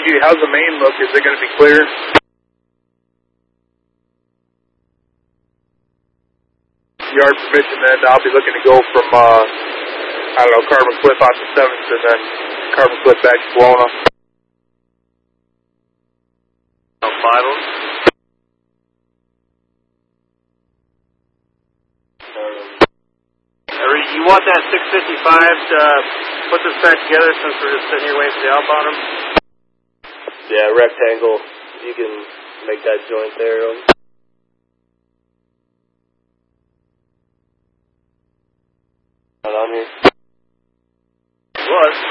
duty, how's the main look? Is it going to be clear? Yard permission, then I'll be looking to go from, I don't know, Carbon Cliff out to 7th, and then Carbon Cliff back to Kelowna. 5 of them. You want that 655 to put this back together since we're just sitting here waiting for the outbound? Yeah, rectangle. You can make that joint there. Not on here. It was.